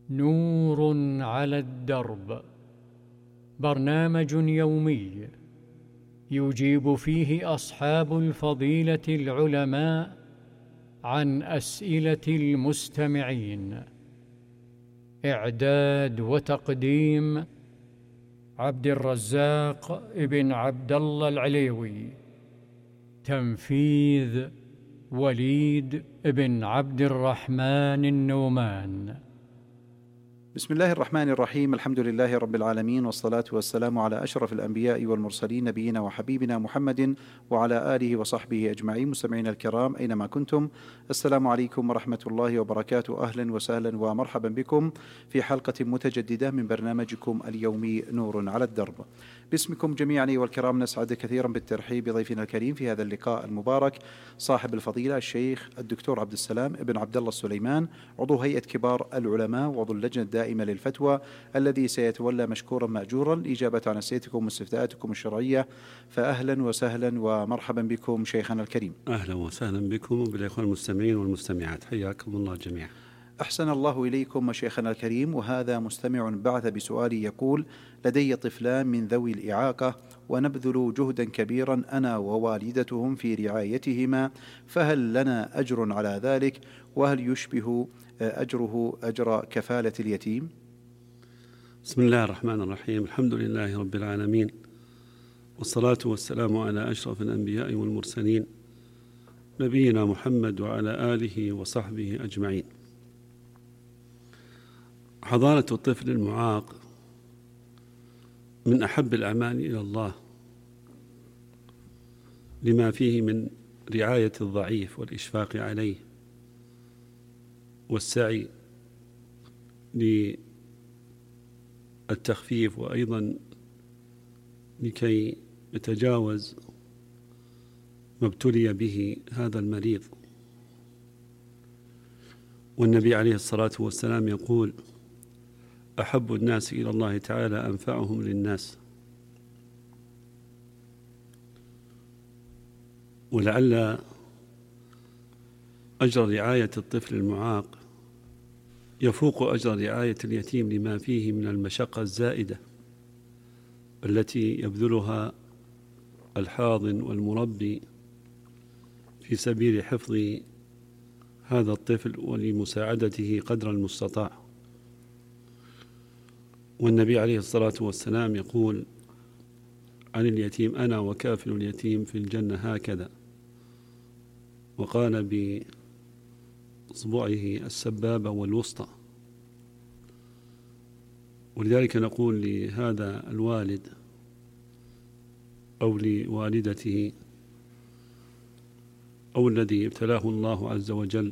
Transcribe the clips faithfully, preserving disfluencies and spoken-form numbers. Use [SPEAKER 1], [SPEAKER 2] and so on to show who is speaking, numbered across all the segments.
[SPEAKER 1] نور على الدرب، برنامج يومي يجيب فيه أصحاب الفضيلة العلماء عن أسئلة المستمعين. إعداد وتقديم عبد الرزاق ابن عبد الله العليوي. تنفيذ وليد بن عبد الرحمن النومان.
[SPEAKER 2] بسم الله الرحمن الرحيم. الحمد لله رب العالمين، والصلاة والسلام على أشرف الأنبياء والمرسلين، نبينا وحبيبنا محمد وعلى آله وصحبه أجمعين. مستمعينا الكرام أينما كنتم، السلام عليكم ورحمة الله وبركاته. أهلا وسهلا ومرحبا بكم في حلقة متجددة من برنامجكم اليومي نور على الدرب. باسمكم جميعا أيها الكرام نسعد كثيرا بالترحيب بضيفنا الكريم في هذا اللقاء المبارك، صاحب الفضيلة الشيخ الدكتور عبد السلام ابن عبد الله السليمان، عضو هيئة كبار العلماء وعضو اللجنة الدائمة للفتوى، الذي سيتولى مشكورا مأجورا الإجابة عن أسئلتكم واستفتاءاتكم الشرعية. فأهلا وسهلا ومرحبا بكم شيخنا الكريم.
[SPEAKER 3] أهلا وسهلا بكم وبالإخوان المستمعين والمستمعات، حياكم الله جميعا.
[SPEAKER 2] أحسن الله إليكم شيخنا الكريم. وهذا مستمع بعث بسؤال يقول: لدي طفلان من ذوي الإعاقة ونبذل جهدا كبيرا أنا ووالدتهم في رعايتهما، فهل لنا أجر على ذلك؟ وهل يشبه أجره أجر كفالة اليتيم؟
[SPEAKER 3] بسم الله الرحمن الرحيم. الحمد لله رب العالمين، والصلاة والسلام على أشرف الأنبياء والمرسلين، نبينا محمد وعلى آله وصحبه أجمعين. حضانة الطفل المعاق من أحب الأعمال إلى الله، لما فيه من رعاية الضعيف والإشفاق عليه والسعي للتخفيف، وأيضا لكي يتجاوز ما ابتلي به هذا المريض. والنبي عليه الصلاة والسلام يقول: أحب الناس إلى الله تعالى أنفعهم للناس. ولعل أجر رعاية الطفل المعاق يفوق أجر رعاية اليتيم، لما فيه من المشقة الزائدة التي يبذلها الحاضن والمربي في سبيل حفظ هذا الطفل ولمساعدته قدر المستطاع. والنبي عليه الصلاة والسلام يقول عن اليتيم: أنا وكافل اليتيم في الجنة هكذا، وقال بإصبعه السبابة والوسطى. ولذلك نقول لهذا الوالد أو لوالدته أو الذي ابتلاه الله عز وجل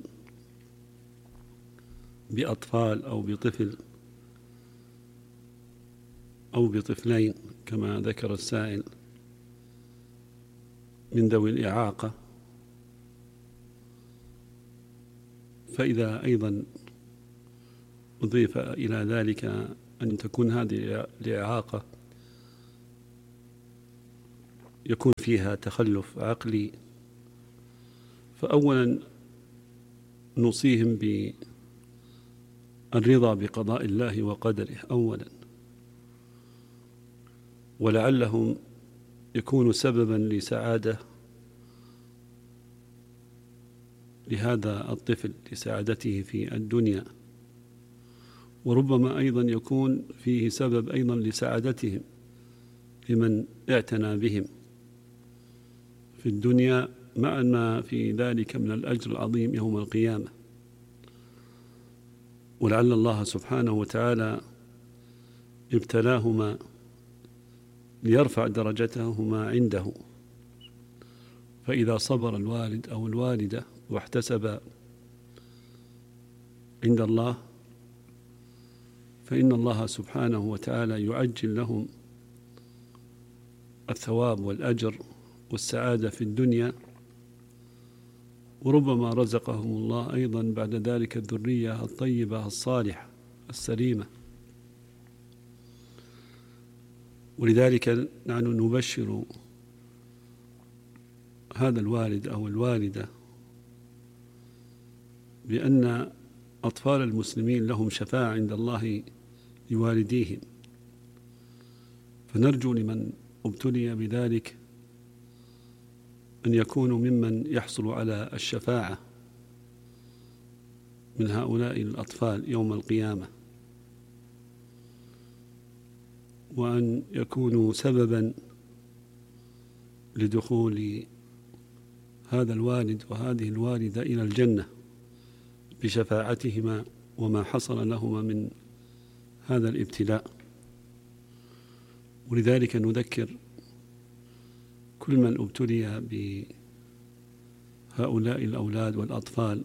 [SPEAKER 3] بأطفال أو بطفل أو بطفلين كما ذكر السائل من ذوي الإعاقة، فإذا أيضا أضيف إلى ذلك أن تكون هذه الإعاقة يكون فيها تخلف عقلي، فأولا نوصيهم بالرضا بقضاء الله وقدره أولا، ولعلهم يكونوا سببا لسعادة لهذا الطفل، لسعادته في الدنيا، وربما أيضا يكون فيه سبب أيضا لسعادتهم لمن اعتنى بهم في الدنيا، مع ما في ذلك من الأجر العظيم يوم القيامة. ولعل الله سبحانه وتعالى ابتلاهما ليرفع درجتهما عنده، فإذا صبر الوالد أو الوالدة واحتسب عند الله، فإن الله سبحانه وتعالى يعجل لهم الثواب والأجر والسعادة في الدنيا، وربما رزقهم الله أيضا بعد ذلك الذرية الطيبة الصالحة السليمة. ولذلك نحن نبشر هذا الوالد أو الوالدة بأن أطفال المسلمين لهم شفاعة عند الله لوالديهم، فنرجو لمن ابتلي بذلك أن يكونوا ممن يحصل على الشفاعة من هؤلاء الأطفال يوم القيامة، وأن يكونوا سببا لدخول هذا الوالد وهذه الوالدة إلى الجنة بشفاعتهما وما حصل لهما من هذا الابتلاء. ولذلك نذكر كل من ابتلي بهؤلاء الأولاد والأطفال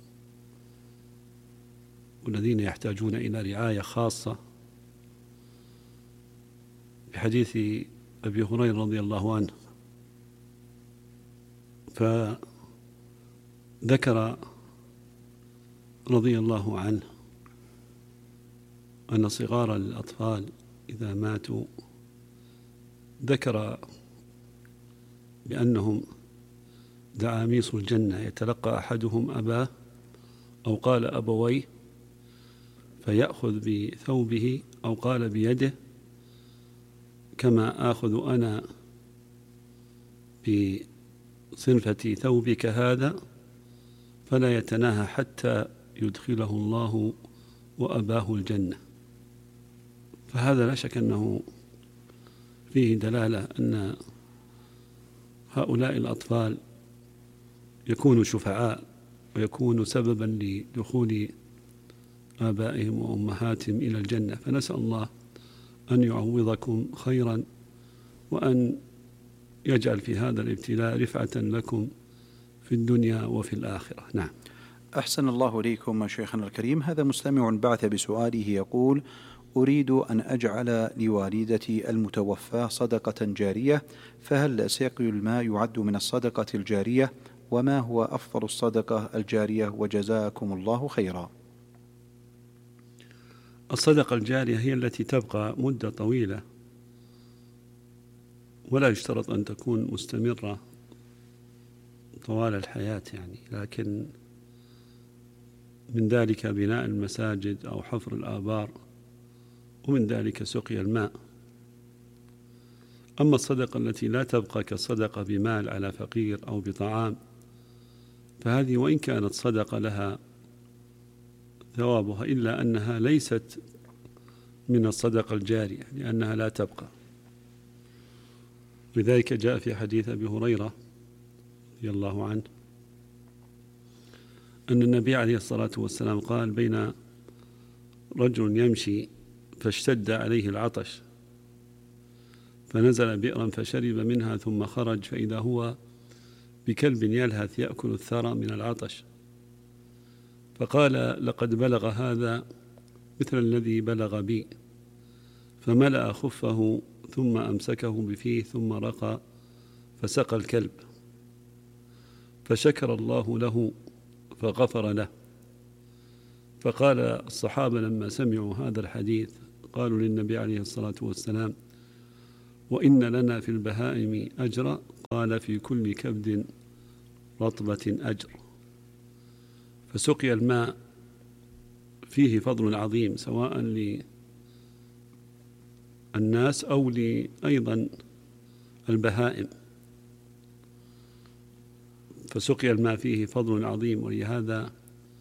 [SPEAKER 3] والذين يحتاجون إلى رعاية خاصة بحديث أبي هريرة رضي الله عنه، فذكر رضي الله عنه أن صغار الأطفال إذا ماتوا ذكر بأنهم دعاميص الجنة يتلقى أحدهم أباه أو قال أبويه فيأخذ بثوبه أو قال بيده كما آخذ أنا بصنفة ثوبك هذا، فلا يتناهى حتى يدخله الله وأباه الجنة. فهذا لا شك أنه فيه دلالة أن هؤلاء الأطفال يكونوا شفعاء ويكونوا سببا لدخول آبائهم وأمهاتهم إلى الجنة. فنسأل الله أن يعوضكم خيرا وأن يجعل في هذا الابتلاء رفعة لكم في الدنيا وفي الآخرة. نعم.
[SPEAKER 2] أحسن الله إليكم شيخنا الكريم. هذا مستمع بعث بسؤاله يقول: أريد أن أجعل لوالدتي المتوفاة صدقة جارية، فهل سقي الماء يعد من الصدقة الجارية؟ وما هو أفضل الصدقة الجارية؟ وجزاكم الله خيرا.
[SPEAKER 3] الصدقة الجارية هي التي تبقى مدة طويلة ولا يشترط أن تكون مستمرة طوال الحياة يعني، لكن من ذلك بناء المساجد أو حفر الآبار، ومن ذلك سقي الماء. أما الصدقة التي لا تبقى كالصدقة بمال على فقير أو بطعام، فهذه وإن كانت صدقة لها ثوابها إلا أنها ليست من الصدقة الجارية لأنها لا تبقى. لذلك جاء في حديث أبي هريرة رضي الله عنه أن النبي عليه الصلاة والسلام قال: بين رجل يمشي فاشتد عليه العطش فنزل بئرا فشرب منها ثم خرج فإذا هو بكلب يلهث يأكل الثرى من العطش، فقال: لقد بلغ هذا مثل الذي بلغ بي، فملأ خفه ثم أمسكه بفيه ثم رقى فسقى الكلب، فشكر الله له فغفر له. فقال الصحابة لما سمعوا هذا الحديث قالوا للنبي عليه الصلاة والسلام: وإن لنا في البهائم أجرا؟ قال: في كل كبد رطبة أجر. فسقي الماء فيه فضل عظيم سواء للناس أو أيضا البهائم، فسقي الماء فيه فضل عظيم. ولهذا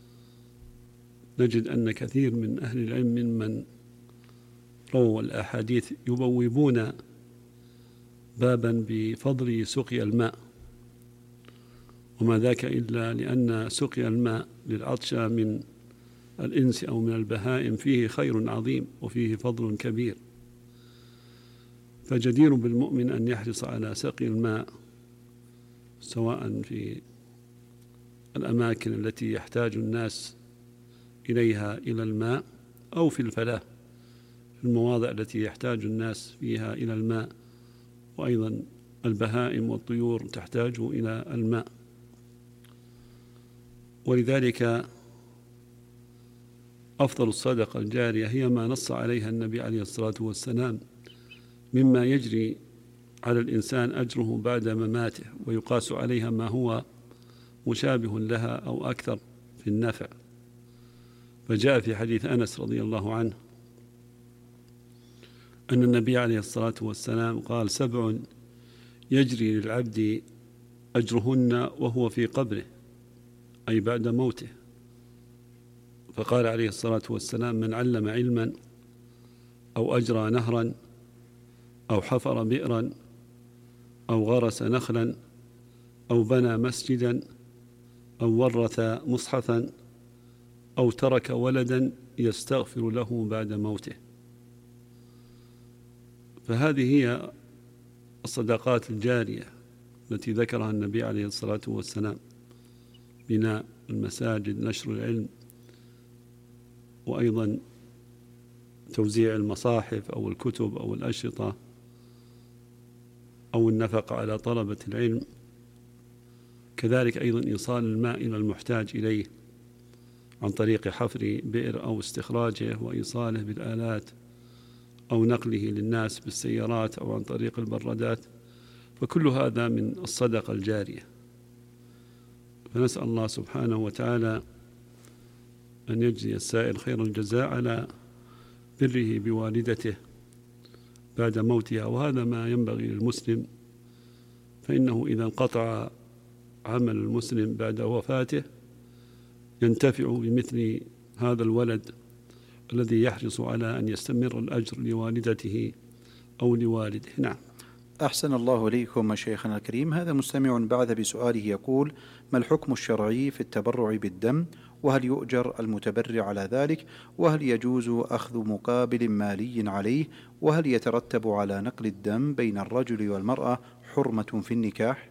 [SPEAKER 3] نجد أن كثير من أهل العلم ممن رووا الأحاديث يبوبون بابا بفضل سقي الماء، وما ذاك إلا لأن سقي الماء للعطشى من الإنس أو من البهائم فيه خير عظيم وفيه فضل كبير، فجدير بالمؤمن أن يحرص على سقي الماء سواء في الأماكن التي يحتاج الناس إليها إلى الماء أو في الفلاة في المواضع التي يحتاج الناس فيها إلى الماء، وأيضا البهائم والطيور تحتاج إلى الماء. ولذلك أفضل الصدقة الجارية هي ما نص عليها النبي عليه الصلاة والسلام مما يجري على الإنسان أجره بعد مماته ويقاس عليها ما هو مشابه لها أو أكثر في النفع. فجاء في حديث أنس رضي الله عنه أن النبي عليه الصلاة والسلام قال: سبع يجري للعبد أجرهن وهو في قبره، أي بعد موته. فقال عليه الصلاة والسلام: من علم علما أو أجرى نهرا أو حفر بئرا أو غرس نخلا أو بنى مسجدا أو ورث مصحفا أو ترك ولدا يستغفر له بعد موته. فهذه هي الصدقات الجارية التي ذكرها النبي عليه الصلاة والسلام: بناء المساجد، نشر العلم، وأيضا توزيع المصاحف أو الكتب أو الأشرطة، أو النفقة على طلبة العلم، كذلك أيضا إيصال الماء إلى المحتاج إليه عن طريق حفر بئر أو استخراجه وإيصاله بالآلات، أو نقله للناس بالسيارات أو عن طريق البرادات. فكل هذا من الصدقة الجارية. فنسأل الله سبحانه وتعالى أن يجزي السائل خير الجزاء على بره بوالدته بعد موتها، وهذا ما ينبغي للمسلم، فإنه إذا انقطع عمل المسلم بعد وفاته ينتفع بمثل هذا الولد الذي يحرص على أن يستمر الأجر لوالدته أو لوالده. نعم.
[SPEAKER 2] أحسن الله إليكم شيخنا الكريم. هذا مستمع بعث بسؤاله يقول: ما الحكم الشرعي في التبرع بالدم؟ وهل يؤجر المتبرع على ذلك؟ وهل يجوز أخذ مقابل مالي عليه؟ وهل يترتب على نقل الدم بين الرجل والمرأة حرمة في النكاح؟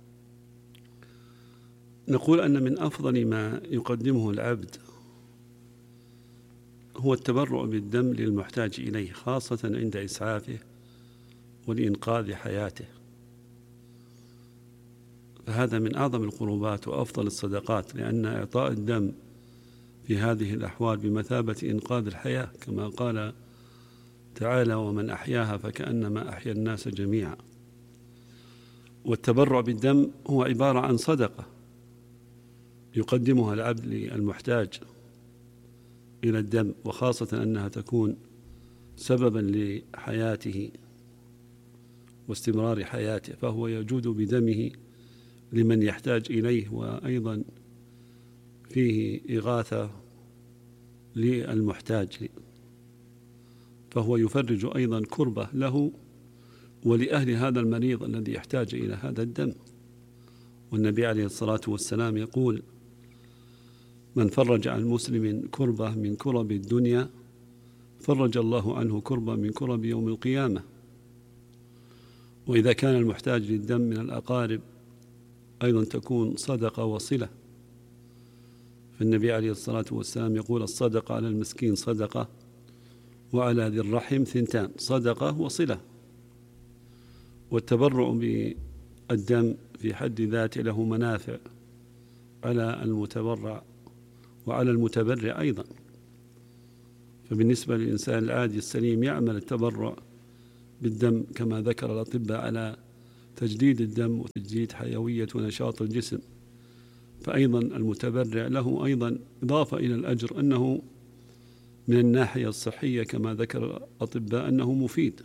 [SPEAKER 3] نقول أن من أفضل ما يقدمه العبد هو التبرع بالدم للمحتاج إليه، خاصة عند إسعافه ولإنقاذ حياته. فهذا من أعظم القربات وأفضل الصدقات، لأن إعطاء الدم في هذه الأحوال بمثابة إنقاذ الحياة، كما قال تعالى: ومن أحياها فكأنما أحيا الناس جميعا. والتبرع بالدم هو عبارة عن صدقة يقدمها العبد للمحتاج إلى الدم، وخاصة أنها تكون سببا لحياته واستمرار حياته، فهو يجود بدمه لمن يحتاج إليه، وأيضا فيه إغاثة للمحتاج، فهو يفرج أيضا كربة له ولأهل هذا المريض الذي يحتاج إلى هذا الدم. والنبي عليه الصلاة والسلام يقول: من فرج عن مسلم كربة من كرب الدنيا فرج الله عنه كربة من كرب يوم القيامة. وإذا كان المحتاج للدم من الأقارب أيضا تكون صدقة وصلة. فالنبي عليه الصلاة والسلام يقول: الصدقة على المسكين صدقة وعلى ذي الرحم ثنتان، صدقة وصلة. والتبرع بالدم في حد ذاته له منافع على المتبرع وعلى المتبرع أيضا. فبالنسبة للإنسان العادي السليم يعمل التبرع بالدم كما ذكر الأطباء على تجديد الدم وتجديد حيوية ونشاط الجسم، فأيضا المتبرع له أيضا إضافة إلى الأجر أنه من الناحية الصحية كما ذكر الأطباء أنه مفيد.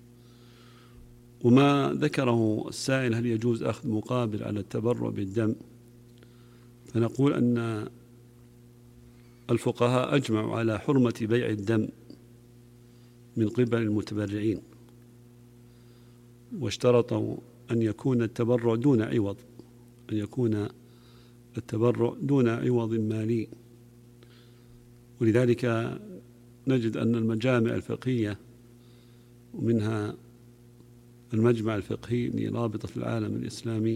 [SPEAKER 3] وما ذكره السائل: هل يجوز أخذ مقابل على التبرع بالدم؟ فنقول أن الفقهاء أجمعوا على حرمة بيع الدم من قبل المتبرعين، واشترطوا أن يكون التبرع دون عوض، أن يكون التبرع دون عوض مالي. ولذلك نجد أن المجامع الفقهية، ومنها المجمع الفقهي لرابطة العالم الإسلامي،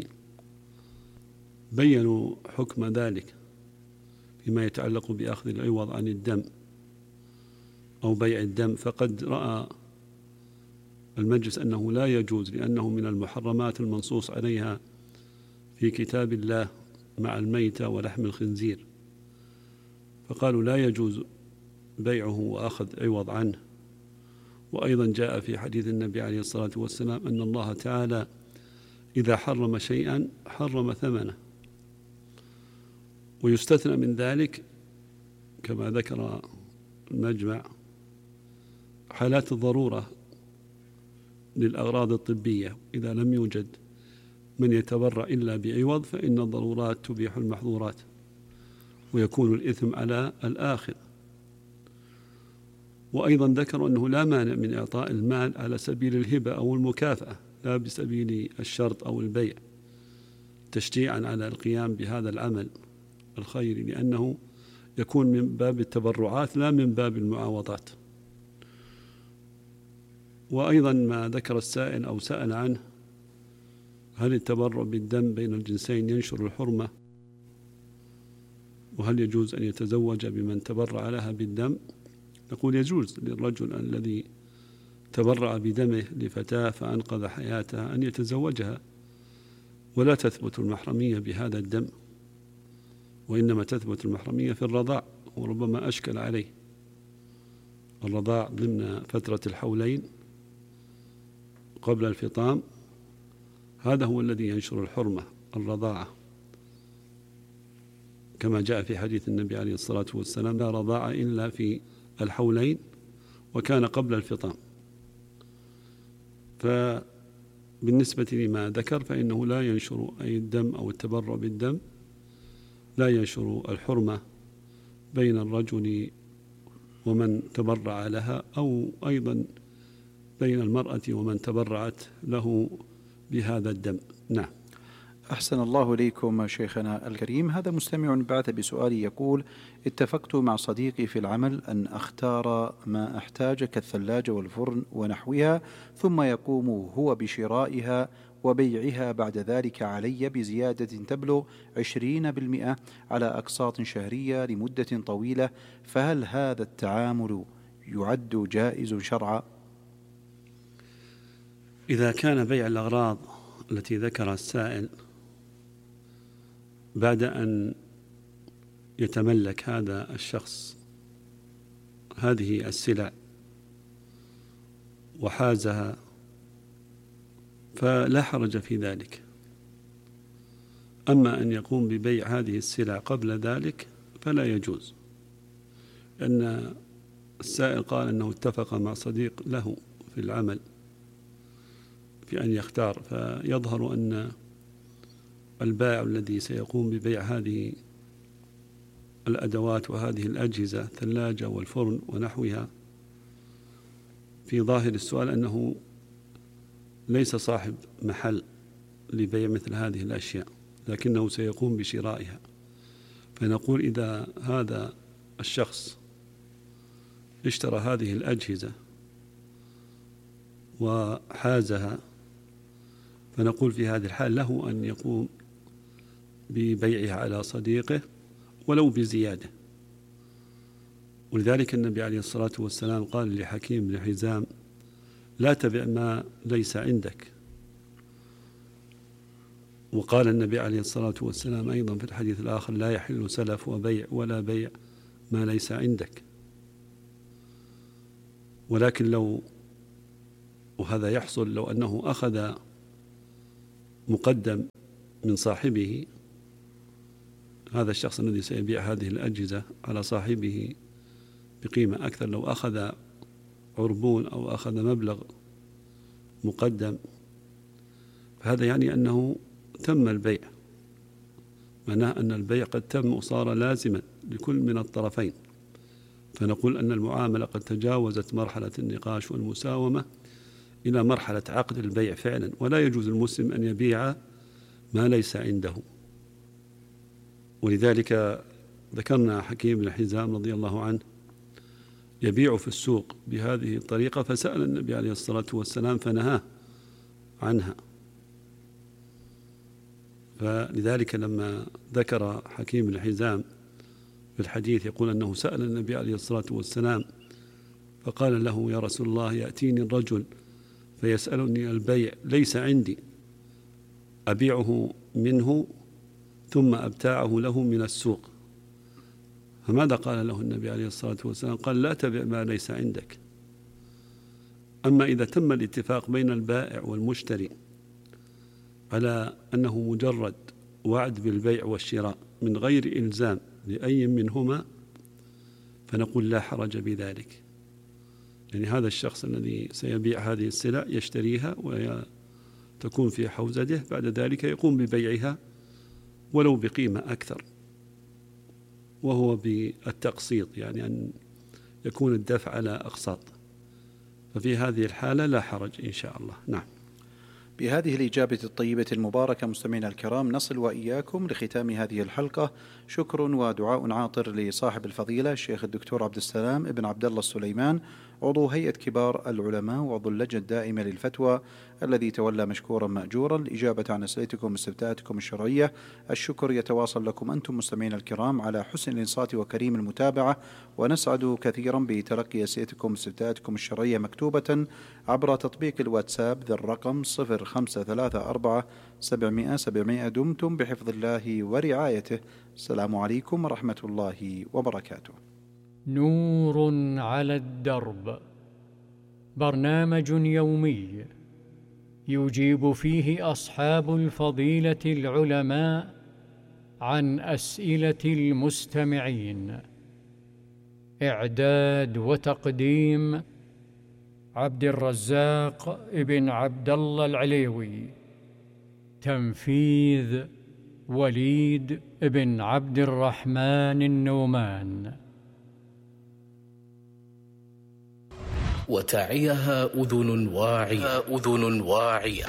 [SPEAKER 3] بيّنوا حكم ذلك فيما يتعلق بأخذ العوض عن الدم أو بيع الدم. فقد رأى المجلس أنه لا يجوز، لأنه من المحرمات المنصوص عليها في كتاب الله مع الميتة ولحم الخنزير، فقالوا لا يجوز بيعه وأخذ عوض عنه. وأيضا جاء في حديث النبي عليه الصلاة والسلام أن الله تعالى إذا حرم شيئا حرم ثمنه. ويستثنى من ذلك كما ذكر المجمع حالات الضرورة للأغراض الطبية، إذا لم يوجد من يتبرع إلا بعوض فإن الضرورات تبيح المحظورات، ويكون الإثم على الآخر. وأيضا ذكروا أنه لا مانع من إعطاء المال على سبيل الهبة أو المكافأة، لا بسبيل الشرط أو البيع، تشجيعا على القيام بهذا العمل الخيري، لأنه يكون من باب التبرعات لا من باب المعاوضات. وأيضا ما ذكر السائل أو سأل عنه، هل التبرع بالدم بين الجنسين ينشر الحرمة؟ وهل يجوز أن يتزوج بمن تبرع لها بالدم؟ نقول يجوز للرجل الذي تبرع بدمه لفتاة فأنقذ حياتها أن يتزوجها، ولا تثبت المحرمية بهذا الدم، وإنما تثبت المحرمية في الرضاع، وربما أشكل عليه الرضاع ضمن فترة الحولين قبل الفطام، هذا هو الذي ينشر الحرمة، الرضاعة، كما جاء في حديث النبي عليه الصلاة والسلام: لا رضاعة إلا في الحولين، وكان قبل الفطام. فبالنسبة لما ذكر فإنه لا ينشر أي الدم أو التبرع بالدم لا ينشر الحرمة بين الرجل ومن تبرع لها، أو أيضا بين المرأة ومن تبرعت له بهذا الدم. نعم.
[SPEAKER 2] أحسن الله إليكم شيخنا الكريم. هذا مستمع بعث بسؤال يقول: اتفقت مع صديقي في العمل أن أختار ما أحتاج كالثلاجة والفرن ونحوها، ثم يقوم هو بشرائها وبيعها بعد ذلك علي بزيادة تبلغ عشرين بالمئة على أقساط شهرية لمدة طويلة، فهل هذا التعامل يعد جائز شرعا؟
[SPEAKER 3] إذا كان بيع الأغراض التي ذكرها السائل بعد أن يتملك هذا الشخص هذه السلع وحازها فلا حرج في ذلك. أما أن يقوم ببيع هذه السلع قبل ذلك فلا يجوز، لأن السائل قال أنه اتفق مع صديق له في العمل في أن يختار، فيظهر أن البائع الذي سيقوم ببيع هذه الأدوات وهذه الأجهزة الثلاجة والفرن ونحوها في ظاهر السؤال أنه ليس صاحب محل لبيع مثل هذه الأشياء، لكنه سيقوم بشرائها. فنقول إذا هذا الشخص اشترى هذه الأجهزة وحازها فنقول في هذه الحال له أن يقوم ببيعها على صديقه ولو بزيادة. ولذلك النبي عليه الصلاة والسلام قال لحكيم بن حزام: لا تبع ما ليس عندك. وقال النبي عليه الصلاة والسلام أيضا في الحديث الآخر: لا يحل سلف وبيع ولا بيع ما ليس عندك. ولكن لو وهذا يحصل لو أنه أخذ مقدم من صاحبه، هذا الشخص الذي سيبيع هذه الأجهزة على صاحبه بقيمة أكثر، لو أخذ عربون أو أخذ مبلغ مقدم، فهذا يعني أنه تم البيع، معناه أن البيع قد تم وصار لازما لكل من الطرفين. فنقول أن المعاملة قد تجاوزت مرحلة النقاش والمساومة إلى مرحلة عقد البيع فعلا، ولا يجوز المسلم أن يبيع ما ليس عنده. ولذلك ذكرنا حكيم بن حزام رضي الله عنه يبيع في السوق بهذه الطريقة، فسأل النبي عليه الصلاة والسلام فنهاه عنها. فلذلك لما ذكر حكيم بن حزام في الحديث يقول أنه سأل النبي عليه الصلاة والسلام فقال له: يا رسول الله، يأتيني الرجل فيسألني البيع ليس عندي، أبيعه منه ثم أبتاعه له من السوق. فماذا قال له النبي عليه الصلاة والسلام؟ قال: لا تبع ما ليس عندك. أما إذا تم الاتفاق بين البائع والمشتري على أنه مجرد وعد بالبيع والشراء من غير إلزام لأي منهما، فنقول لا حرج بذلك. يعني هذا الشخص الذي سيبيع هذه السلع يشتريها وتكون في حوزته، بعد ذلك يقوم ببيعها ولو بقيمة أكثر، وهو بالتقسيط، يعني أن يكون الدفع على أقساط، ففي هذه الحالة لا حرج إن شاء الله. نعم.
[SPEAKER 2] بهذه الإجابة الطيبة المباركة مستمعينا الكرام نصل وإياكم لختام هذه الحلقة. شكر ودعاء عاطر لصاحب الفضيلة الشيخ الدكتور عبد السلام ابن عبد الله السليمان، عضو هيئة كبار العلماء وعضو اللجنة الدائمة للفتوى، الذي تولى مشكورا مأجورا الإجابة عن أسئلتكم واستفتاءاتكم الشرعية. الشكر يتواصل لكم أنتم مستمعين الكرام على حسن الإنصات وكريم المتابعة، ونسعد كثيرا بتلقي أسئلتكم واستفتاءاتكم الشرعية مكتوبة عبر تطبيق الواتساب ذي الرقم صفر خمسة ثلاثة أربعة سبعمائة سبعمائة. دمتم بحفظ الله ورعايته. السلام عليكم ورحمة الله وبركاته.
[SPEAKER 1] نور على الدرب، برنامج يومي يجيب فيه أصحاب الفضيلة العلماء عن أسئلة المستمعين. إعداد وتقديم عبد الرزاق ابن عبد الله العليوي. تنفيذ وليد ابن عبد الرحمن النومان.
[SPEAKER 4] وتعيها أذن واعية أذن واعية.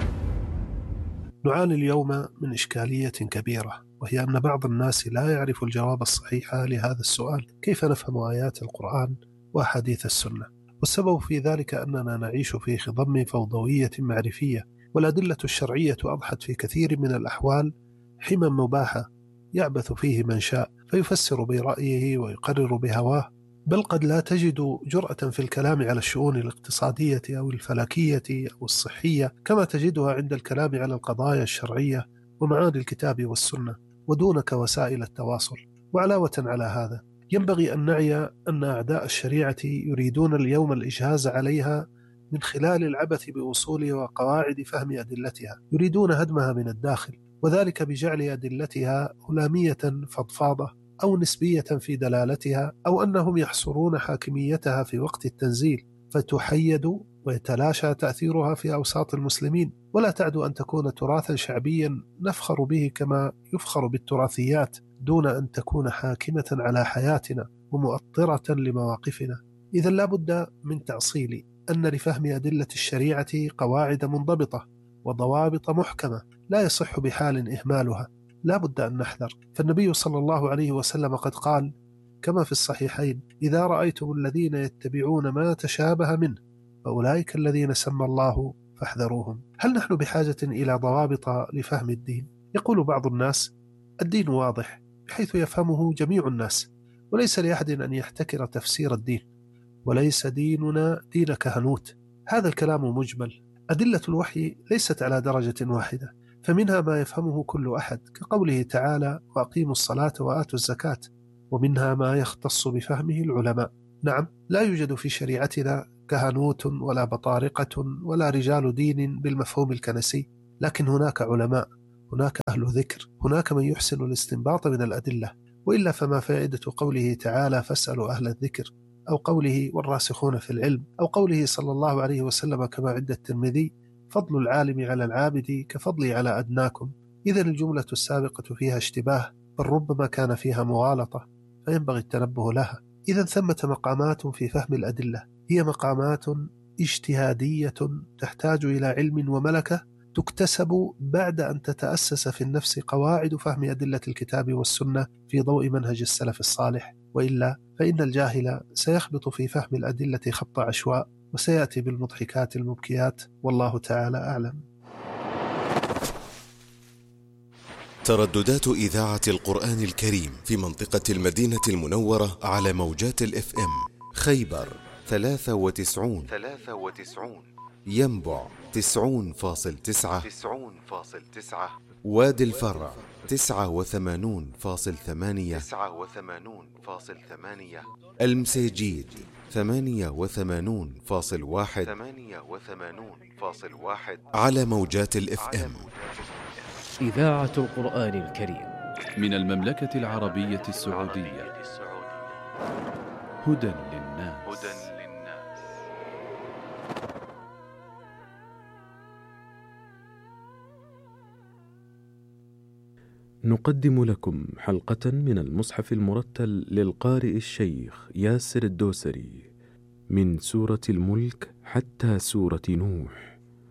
[SPEAKER 5] نعاني اليوم من إشكالية كبيرة، وهي أن بعض الناس لا يعرف الجواب الصحيح لهذا السؤال: كيف نفهم آيات القرآن وأحاديث السنة؟ والسبب في ذلك أننا نعيش في خضم فوضوية معرفية، والأدلة الشرعية أضحت في كثير من الأحوال حما مباحة يعبث فيه من شاء، فيفسر برأيه ويقرر بهواه، بل قد لا تجد جرأة في الكلام على الشؤون الاقتصادية أو الفلكية أو الصحية كما تجدها عند الكلام على القضايا الشرعية ومعاني الكتاب والسنة، ودونك وسائل التواصل. وعلاوة على هذا ينبغي أن نعي أن أعداء الشريعة يريدون اليوم الإجهاز عليها من خلال العبث بأصول وقواعد فهم أدلتها، يريدون هدمها من الداخل، وذلك بجعل أدلتها هلامية فضفاضة أو نسبية في دلالتها، أو أنهم يحصرون حاكميتها في وقت التنزيل فتحيد ويتلاشى تأثيرها في أوساط المسلمين، ولا تعد أن تكون تراثا شعبيا نفخر به كما يفخر بالتراثيات، دون أن تكون حاكمة على حياتنا ومؤطرة لمواقفنا. إذن لا بد من تعصيل أن لفهم أدلة الشريعة قواعد منضبطة وضوابط محكمة لا يصح بحال إهمالها، لا بد أن نحذر. فالنبي صلى الله عليه وسلم قد قال كما في الصحيحين: إذا رأيتم الذين يتبعون ما تشابه منه فأولئك الذين سمى الله فاحذروهم. هل نحن بحاجة إلى ضوابط لفهم الدين؟ يقول بعض الناس: الدين واضح بحيث يفهمه جميع الناس، وليس لأحد أن يحتكر تفسير الدين، وليس ديننا دين كهنوت. هذا الكلام مجمل. أدلة الوحي ليست على درجة واحدة، فمنها ما يفهمه كل أحد كقوله تعالى: وأقيموا الصلاة وآتوا الزكاة، ومنها ما يختص بفهمه العلماء. نعم، لا يوجد في شريعتنا كهنوت ولا بطارقة ولا رجال دين بالمفهوم الكنسي، لكن هناك علماء، هناك أهل ذكر، هناك من يحسن الاستنباط من الأدلة، وإلا فما فائدة قوله تعالى: فاسألوا أهل الذكر، أو قوله: والراسخون في العلم، أو قوله صلى الله عليه وسلم كما عند الترمذي: فضل العالم على العابد كفضلي على أدناكم. إذن الجملة السابقة فيها اشتباه، بل ربما كان فيها مغالطة، فينبغي التنبه لها. إذن ثمة مقامات في فهم الأدلة هي مقامات اجتهادية تحتاج إلى علم وملكة تكتسب بعد أن تتأسس في النفس قواعد فهم أدلة الكتاب والسنة في ضوء منهج السلف الصالح، وإلا فإن الجاهل سيخبط في فهم الأدلة خبط عشواء، وسيأتي بالمضحكات المبكيات، والله تعالى أعلم.
[SPEAKER 6] ترددات إذاعة القرآن الكريم في منطقة المدينة المنورة على موجات الإف إم: خيبر ثلاثة وتسعون ثلاثة وتسعون، ينبع تسعون فاصل تسعة تسعون فاصل تسعة، وادي الفرع تسعة وثمانون فاصل ثمانية تسعة وثمانون فاصل ثمانية، المسيجيد ثمانية وثمانون فاصل واحد ثمانية وثمانون فاصل واحد على موجات الإف إم.
[SPEAKER 4] إذاعة القرآن الكريم
[SPEAKER 7] من المملكة العربية السعودية. هدى للناس.
[SPEAKER 6] هدى للناس.
[SPEAKER 7] نقدم لكم حلقة من المصحف المرتل للقارئ الشيخ ياسر الدوسري من سورة الملك حتى سورة نوح.